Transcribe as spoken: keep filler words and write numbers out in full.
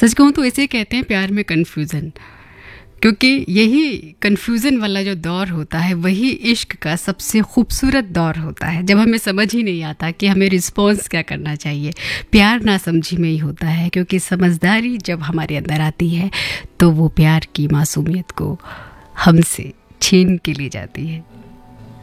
सच कहूँ तो इसे कहते हैं प्यार में कन्फ्यूज़न, क्योंकि यही कन्फ्यूज़न वाला जो दौर होता है वही इश्क का सबसे खूबसूरत दौर होता है, जब हमें समझ ही नहीं आता कि हमें रिस्पॉन्स क्या करना चाहिए। प्यार ना समझी में ही होता है, क्योंकि समझदारी जब हमारे अंदर आती है तो वो प्यार की मासूमियत को हमसे छीन के ले जाती है।